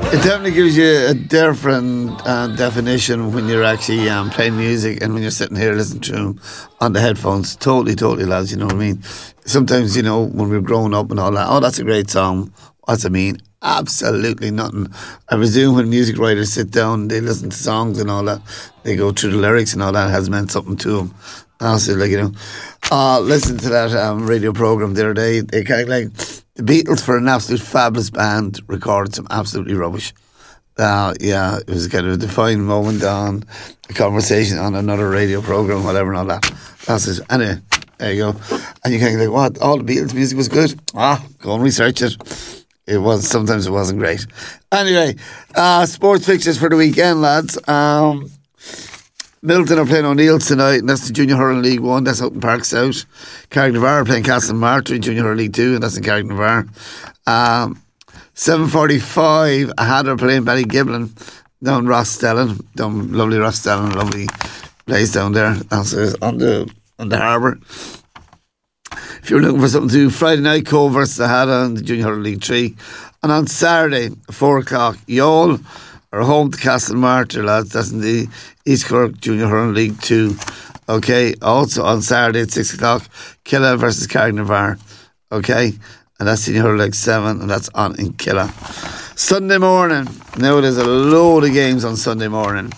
It definitely gives you a different definition when you're actually playing music and when you're sitting here listening to them on the headphones. Totally, lads, you know what I mean? Sometimes, when we're growing up and all that, oh, that's a great song. What's it mean? Absolutely nothing. I presume when music writers sit down, they listen to songs and all that, they go through the lyrics and all that has meant something to them. Honestly, listen to that radio program the other day. They kind of like the Beatles, for an absolute fabulous band, recorded some absolutely rubbish. It was kind of a defining moment on a conversation on another radio program, whatever, and all that. That's it. Anyway, there you go. And you kind of like, what? All the Beatles music was good? Go and research it. Sometimes it wasn't great. Anyway, sports fixtures for the weekend, lads. Milton are playing O'Neill's tonight, and that's the Junior Hurling League 1. That's out in Park South. Carricknavar are playing Castlemartyr in Junior Hurling League 2, and that's in Carricknavar. 7:45, Ahad are playing Ballygiblin down Rostellan. Down lovely Rostellan, lovely place down there. That's on the harbour. If you're looking for something to do, Friday night, Cove versus Ahad on the Junior Hurling League 3. And on Saturday, 4 o'clock, Youghal are home to Castlemartyr, lads. That's in the East Cork Junior Hurling League 2. Okay, also on Saturday at 6 o'clock, Killa versus Carricknavar. Okay, and that's Senior Hurling League 7, and that's on in Killa. Sunday morning, now there's a load of games on Sunday morning.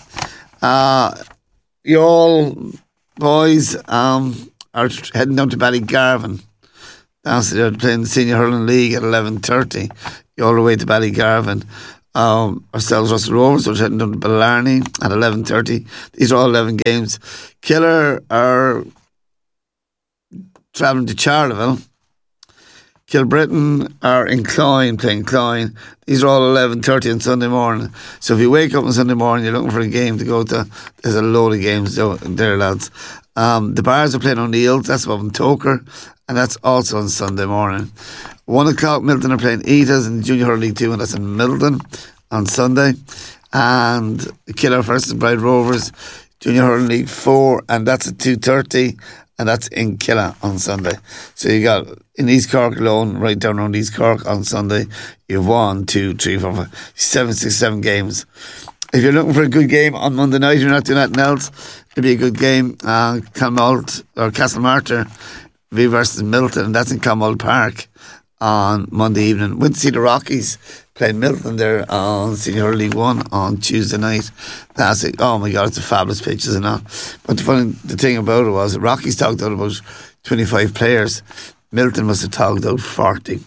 Youghal boys are heading down to Ballygarvan. They're playing the Senior Hurling League at 11:30. Youghal away to Ballygarvan. Ourselves, Russell Rovers, we're heading down to Blarney at 11:30. These are all 11 games. Killer are travelling to Charleville. Kilbrittain are in Cloyne, playing Cloyne. These are all 11:30 on Sunday morning. So if you wake up on Sunday morning, you're looking for a game to go to, there's a load of games there, lads. The Bars are playing O'Neill's, that's up in Toker, and that's also on Sunday morning. 1 o'clock, Milton are playing Eata's in Junior Hurling League 2, and that's in Milton on Sunday. And Killer versus Bride Rovers, Junior Hurling League 4, and that's at 2:30, and that's in Killa on Sunday. So you got in East Cork alone, right down around East Cork on Sunday, you have 1, 2, 3, 4, 5, 7, 6, 7 games. If you're looking for a good game on Monday night, you're not doing anything else, it'll be a good game. Clonmalt or Castlemartyr versus Milton, and that's in Clonmalt Park on Monday evening. Went to see the Rockies playing Milton there on Senior League 1 on Tuesday night. That's it. Oh my God, it's a fabulous pitch, isn't it? But the thing about it was, the Rockies talked out about 25 players. Milton must have talked out 40.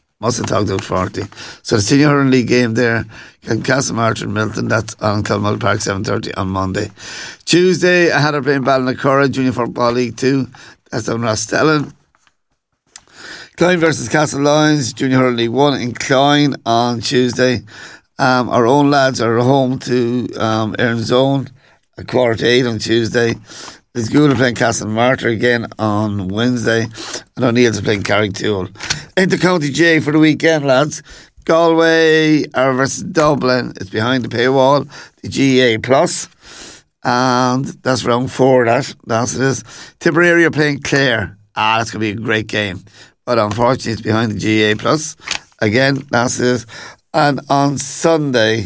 So the Senior Hurling League game there, Castlemartyr and Milton, that's on Clonmalt Park, 7:30 on Monday. Tuesday, I had her playing Ballinacorra, Junior Football League 2. That's down Rostellan. Cloyne versus Castle Lions, Junior Hurling League 1 in Cloyne on Tuesday. Our own lads are home to Erin's Zone at 7:45 on Tuesday. Lisgool are playing Castlemartyr again on Wednesday, and O'Neill's are playing Carricktool. Into County J for the weekend, lads. Galway are versus Dublin. It's behind the paywall, the GA Plus, and that's round 4. That's it is. Tipperary are playing Clare. That's going to be a great game, but unfortunately it's behind the GA Plus. Again, that's it. And on Sunday,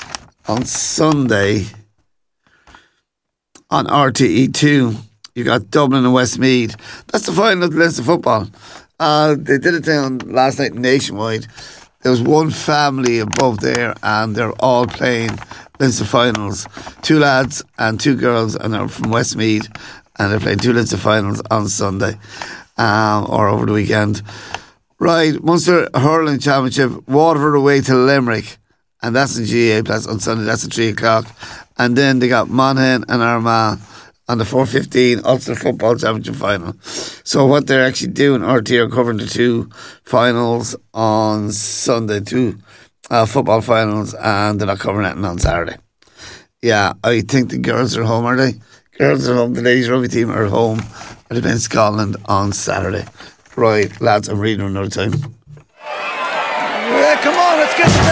on RTE2, you got Dublin and Westmeath. That's the final of the Leinster football. They did it down last night nationwide. There was one family above there, and they're all playing Leinster finals. 2 lads and 2 girls, and they're from Westmeath, and they're playing 2 Leinster finals on Sunday or over the weekend. Right, Munster Hurling Championship, Waterford away to Limerick, and that's in GA Plus on Sunday. That's at 3 o'clock. And then they got Monaghan and Armagh on the 4:15 Ulster Football Championship final. So what they're actually doing, RT are covering the 2 finals on Sunday, 2 football finals, and they're not covering anything on Saturday. Yeah, I think the girls are home, are they? Girls are home. The ladies rugby team are home. They're playing Scotland on Saturday. Right, lads, I'm reading another time.